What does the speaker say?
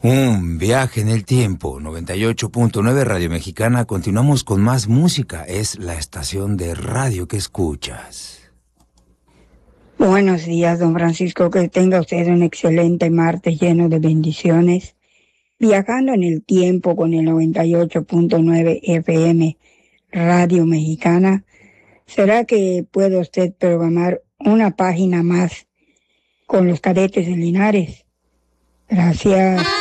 Un viaje en el tiempo, 98.9 Radio Mexicana. Continuamos con más música. Es la estación de radio que escuchas. Buenos días, don Francisco. Que tenga usted un excelente martes lleno de bendiciones. Viajando en el tiempo con el 98.9 FM Radio Mexicana. ¿Será que puede usted programar una página más con los cadetes de Linares? Gracias.